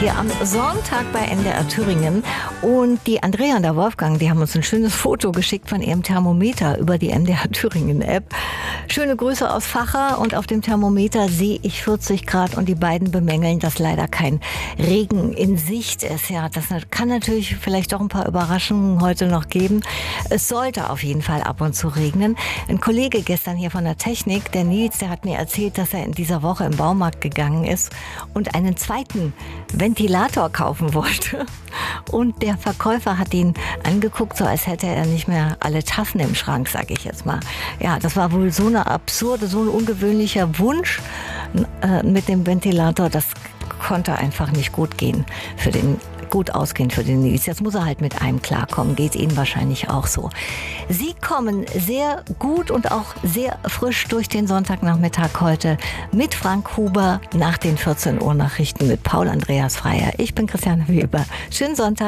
hier am Sonntag bei NDR Thüringen. Und die Andrea und der Wolfgang, die haben uns ein schönes Foto geschickt von ihrem Thermometer über die NDR Thüringen App. Schöne Grüße aus Vacha, und auf dem Thermometer sehe ich 40 Grad und die beiden bemängeln, dass leider kein Regen in Sicht ist. Ja, das kann natürlich vielleicht doch ein paar Überraschungen heute noch geben. Es sollte auf jeden Fall ab und zu regnen. Ein Kollege gestern hier von der Technik, der Nils, der hat mir erzählt, dass er in dieser Woche im Baumarkt gegangen ist und einen zweiten Ventilator kaufen wollte. Und der Verkäufer hat ihn angeguckt, so als hätte er nicht mehr alle Tassen im Schrank, sage ich jetzt mal. Ja, das war wohl so eine absurde, so ein ungewöhnlicher Wunsch mit dem Ventilator. Das konnte einfach nicht gut ausgehen für den Nils. Jetzt muss er halt mit einem klarkommen. Geht Ihnen wahrscheinlich auch so. Sie kommen sehr gut und auch sehr frisch durch den Sonntagnachmittag heute mit Frank Huber nach den 14 Uhr Nachrichten mit Paul Andreas Freier. Ich bin Christiane Weber. Schönen Sonntag.